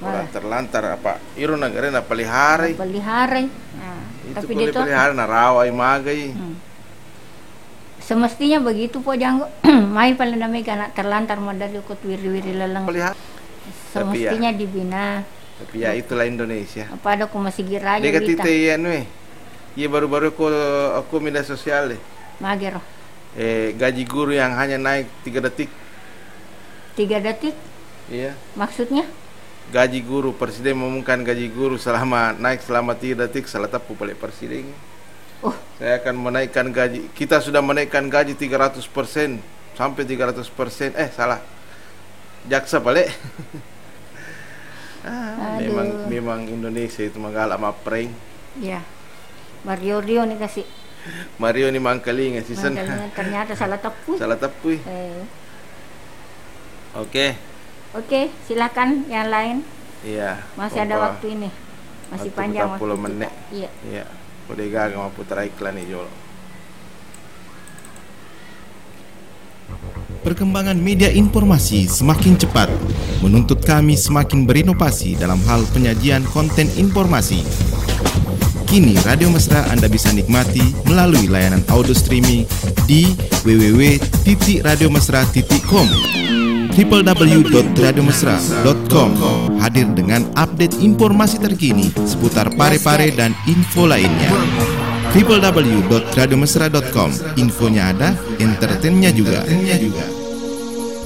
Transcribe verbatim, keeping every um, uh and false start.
orang terlantar apa iru negara na pelihara pelihara nah, itu tapi boleh dia tuh pelihara na rawai magai hmm. Semestinya begitu po janggo main paling namai anak terlantar modal ikut wiri-wiri leleng pelihara semestinya ya, dibina tapi ya itulah Indonesia apa ada aku masih gira aja dia katite yan we iya baru-baru aku aku media sosial deh magero eh gaji guru yang hanya naik tiga detik tiga detik iya maksudnya gaji guru presiden mengumumkan gaji guru selama naik selama tiga detik salah tapu balik presiden. Oh, saya akan menaikkan gaji. Kita sudah menaikkan gaji tiga ratus persen sampai tiga ratus persen. Eh salah. Jaksa balik. ah, memang memang Indonesia itu mengalak mapring. Ya. Mario Rio nih kasih. Mario ini mangkaling season. Ternyata salah tapu. Salah tapu. Eh. Oke. Okay. Oke, silakan yang lain. Iya. Masih ada waktu ini. Masih panjang waktu. empat puluh menit. Iya. Iya. Udah gagal mau putar iklan nih Jol. Perkembangan media informasi semakin cepat, menuntut kami semakin berinovasi dalam hal penyajian konten informasi. Kini Radio Mesra Anda bisa nikmati melalui layanan audio streaming di w w w titik radio mesra titik com. w w w titik radio mesra titik com hadir dengan update informasi terkini seputar Parepare dan info lainnya. w w w titik radio mesra titik com infonya ada, entertainnya juga.